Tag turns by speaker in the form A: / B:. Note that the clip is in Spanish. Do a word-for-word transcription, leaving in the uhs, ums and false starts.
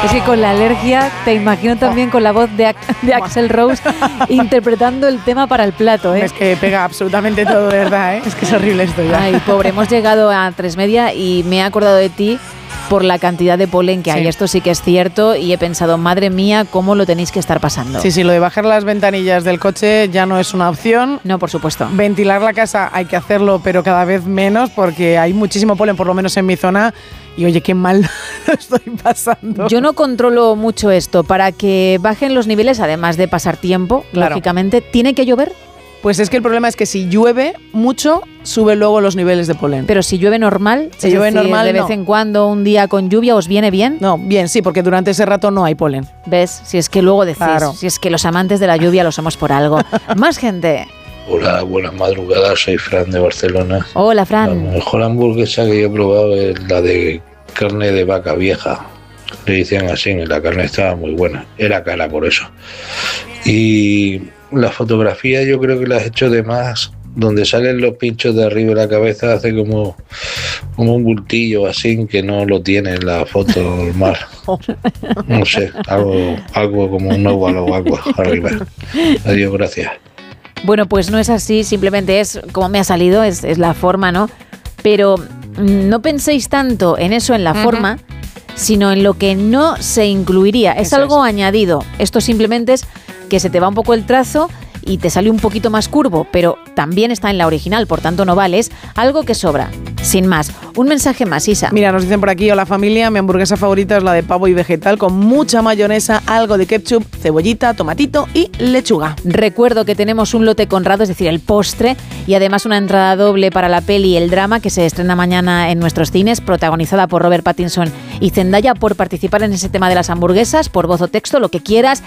A: Es que con la alergia te imagino también con la voz de, de Axl Rose interpretando el tema para el plato, ¿eh?
B: Es que pega absolutamente todo, de verdad, ¿eh? Es que es horrible esto ya.
A: Ay, pobre, hemos llegado a tres media y me he acordado de ti por la cantidad de polen que hay. Sí. Esto sí que es cierto y he pensado, madre mía, cómo lo tenéis que estar pasando.
B: Sí, sí, lo de bajar las ventanillas del coche ya no es una opción.
A: No, por supuesto.
B: Ventilar la casa hay que hacerlo, pero cada vez menos porque hay muchísimo polen, por lo menos en mi zona. Y oye, qué mal lo estoy pasando.
A: Yo no controlo mucho esto. Para que bajen los niveles, además de pasar tiempo, claro, lógicamente, ¿tiene que llover?
B: Pues es que el problema es que si llueve mucho, sube luego los niveles de polen.
A: Pero si llueve normal,
B: si llueve decir, normal,
A: de vez
B: no.
A: en cuando, un día con lluvia, ¿os viene bien?
B: No, bien, sí, porque durante ese rato no hay polen.
A: ¿Ves? Si es que luego decís,
B: claro.
A: si es que los amantes de la lluvia lo somos por algo. Más gente.
C: Hola, buenas madrugadas, soy Fran de Barcelona.
A: Hola, Fran.
C: La mejor hamburguesa que yo he probado es la de carne de vaca vieja. Le decían así, la carne estaba muy buena. Era cara por eso. Y la fotografía yo creo que la has hecho de más. Donde salen los pinchos de arriba de la cabeza hace como, como un bultillo así que no lo tiene en la foto normal. No sé, algo, algo como un óvalo o algo arriba. Adiós, gracias.
A: Bueno, pues no es así, simplemente es como me ha salido, es, es la forma, ¿no? Pero no penséis tanto en eso, en la uh-huh. forma, sino en lo que no se incluiría. Es eso algo es. añadido. Esto simplemente es que se te va un poco el trazo y te sale un poquito más curvo, pero también está en la original, por tanto no vale, es algo que sobra. Sin más, un mensaje más, Isa.
B: Mira, nos dicen por aquí, hola familia, mi hamburguesa favorita es la de pavo y vegetal con mucha mayonesa, algo de ketchup, cebollita, tomatito y lechuga.
A: Recuerdo que tenemos un lote conrado, es decir, el postre, y además una entrada doble para la peli El Drama, que se estrena mañana en nuestros cines, protagonizada por Robert Pattinson y Zendaya, por participar en ese tema de las hamburguesas, por voz o texto, lo que quieras.